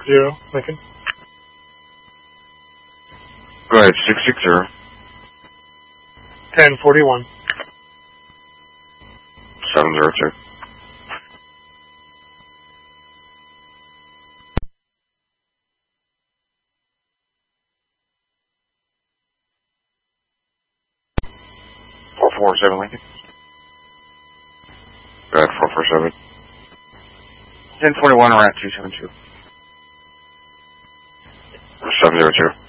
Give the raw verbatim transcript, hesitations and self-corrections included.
zero, Lincoln. Go ahead, six six zero. ten forty-one. seven zero two. four four seven Lincoln. Go ahead, four four seven. ten forty-one, around two seven two. seven zero two.